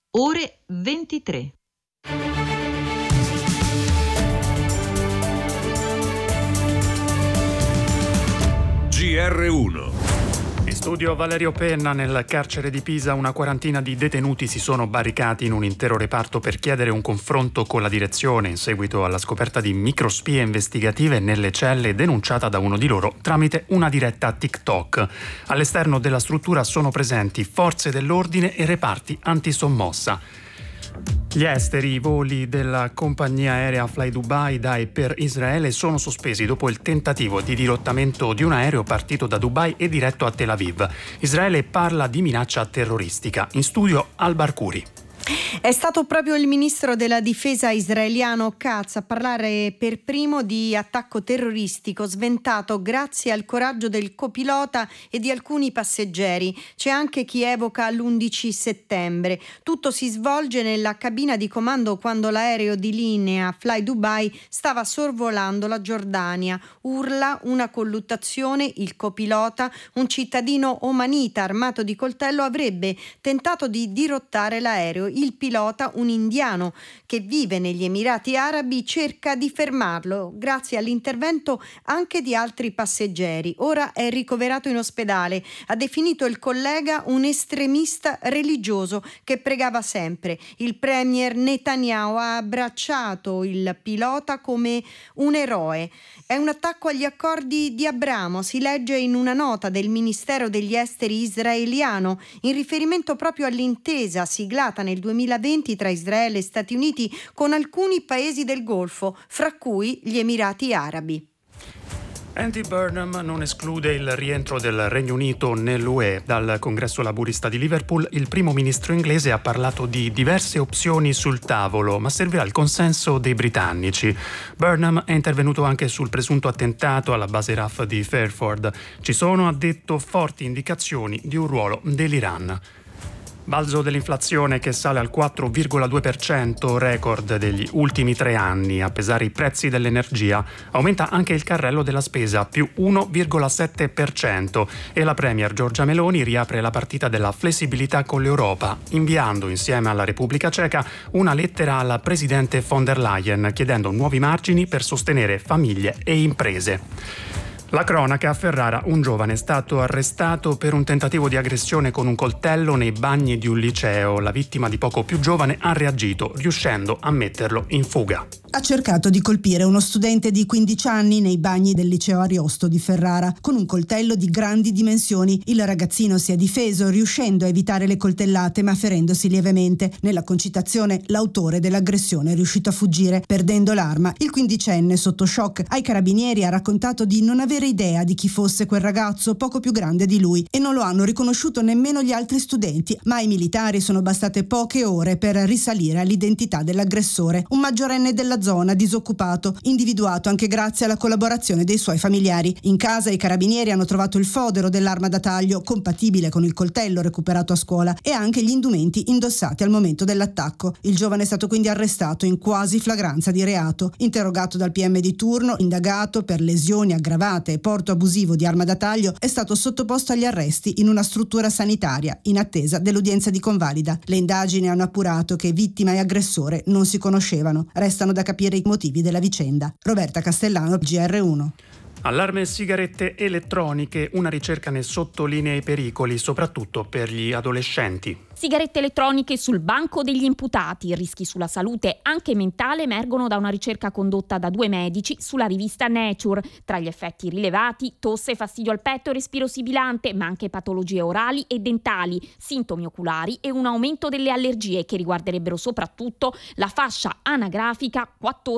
ore 23. GR1. In studio Valerio Penna. Nel carcere di Pisa una quarantina di detenuti si sono barricati in un intero reparto per chiedere un confronto con la direzione in seguito alla scoperta di microspie investigative nelle celle denunciata da uno di loro tramite una diretta TikTok. All'esterno della struttura sono presenti forze dell'ordine e reparti antisommossa. Gli esteri, i voli della compagnia aerea Fly Dubai da e per Israele sono sospesi dopo il tentativo di dirottamento di un aereo partito da Dubai e diretto a Tel Aviv. Israele parla di minaccia terroristica. In studio Al-Barkuri. È stato proprio il ministro della difesa israeliano Katz a parlare per primo di attacco terroristico sventato grazie al coraggio del copilota e di alcuni passeggeri. C'è anche chi evoca l'11 settembre. Tutto si svolge nella cabina di comando quando l'aereo di linea Fly Dubai stava sorvolando la Giordania. Urla una colluttazione, il copilota, un cittadino omanita armato di coltello, avrebbe tentato di dirottare l'aereo. Il pilota, un indiano che vive negli Emirati Arabi, cerca di fermarlo grazie all'intervento anche di altri passeggeri. Ora è ricoverato in ospedale. Ha definito il collega un estremista religioso che pregava sempre. Il premier Netanyahu ha abbracciato il pilota come un eroe. È un attacco agli accordi di Abramo, si legge in una nota del Ministero degli Esteri israeliano, in riferimento proprio all'intesa siglata nel 2020 tra Israele e Stati Uniti con alcuni paesi del Golfo, fra cui gli Emirati Arabi. Andy Burnham non esclude il rientro del Regno Unito nell'UE. Dal congresso laburista di Liverpool il primo ministro inglese ha parlato di diverse opzioni sul tavolo, ma servirà il consenso dei britannici. Burnham è intervenuto anche sul presunto attentato alla base RAF di Fairford. Ci sono, ha detto, forti indicazioni di un ruolo dell'Iran. Balzo dell'inflazione che sale al 4,2%, record degli ultimi 3 anni. A pesare i prezzi dell'energia aumenta anche il carrello della spesa, più 1,7%. E la premier Giorgia Meloni riapre la partita della flessibilità con l'Europa, inviando insieme alla Repubblica Ceca una lettera alla presidente von der Leyen chiedendo nuovi margini per sostenere famiglie e imprese. La cronaca: a Ferrara un giovane è stato arrestato per un tentativo di aggressione con un coltello nei bagni di un liceo. La vittima, di poco più giovane, ha reagito riuscendo a metterlo in fuga. Ha cercato di colpire uno studente di 15 anni nei bagni del liceo Ariosto di Ferrara con un coltello di grandi dimensioni. Il ragazzino si è difeso riuscendo a evitare le coltellate ma ferendosi lievemente. Nella concitazione l'autore dell'aggressione è riuscito a fuggire perdendo l'arma. Il quindicenne, sotto shock, ai carabinieri ha raccontato di non avere idea di chi fosse quel ragazzo poco più grande di lui e non lo hanno riconosciuto nemmeno gli altri studenti, ma ai militari sono bastate poche ore per risalire all'identità dell'aggressore, un maggiorenne della zona, disoccupato, individuato anche grazie alla collaborazione dei suoi familiari. In casa i carabinieri hanno trovato il fodero dell'arma da taglio compatibile con il coltello recuperato a scuola e anche gli indumenti indossati al momento dell'attacco. Il giovane è stato quindi arrestato in quasi flagranza di reato, interrogato dal PM di turno, indagato per lesioni aggravate e porto abusivo di arma da taglio, è stato sottoposto agli arresti in una struttura sanitaria in attesa dell'udienza di convalida. Le indagini hanno appurato che vittima e aggressore non si conoscevano. Restano da capire i motivi della vicenda. Roberta Castellano, GR1. Allarme sigarette elettroniche, una ricerca ne sottolinea i pericoli, soprattutto per gli adolescenti. Sigarette elettroniche sul banco degli imputati. Rischi sulla salute anche mentale emergono da una ricerca condotta da 2 medici sulla rivista Nature. Tra gli effetti rilevati, tosse, fastidio al petto e respiro sibilante, ma anche patologie orali e dentali, sintomi oculari e un aumento delle allergie che riguarderebbero soprattutto la fascia anagrafica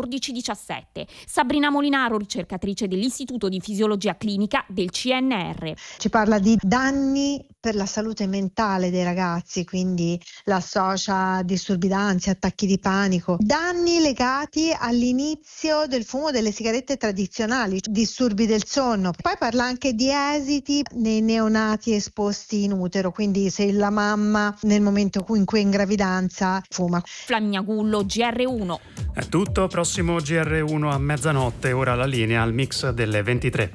14-17. Sabrina Molinaro, ricercatrice dell'Istituto di Fisiologia Clinica del CNR. Ci parla di danni per la salute mentale dei ragazzi, quindi l'associa a disturbi d'ansia, attacchi di panico, danni legati all'inizio del fumo delle sigarette tradizionali, disturbi del sonno. Poi parla anche di esiti nei neonati esposti in utero, quindi se la mamma nel momento in cui è in gravidanza fuma. Flaminia Gullo, GR1. È tutto, prossimo GR1 a mezzanotte, ora la linea al mix delle 23.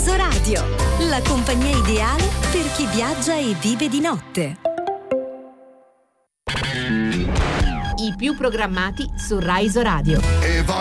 Rai Radio, la compagnia ideale per chi viaggia e vive di notte. I più programmati su Rai Radio.